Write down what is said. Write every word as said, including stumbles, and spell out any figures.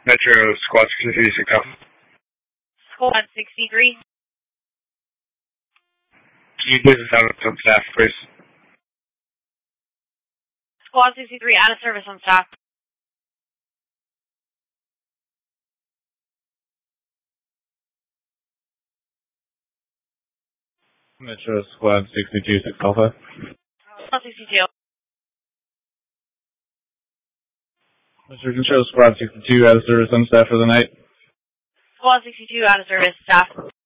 Metro Squad sixty-three, six Alpha. Squad sixty-three. Can you please establish on staff, please? Squad sixty-three, out of service on staff. Metro Squad sixty-two, six Alpha. Squad sixty-two. Metro Squad sixty-two, out of service on staff for the night. Squad sixty-two, out of service, staff.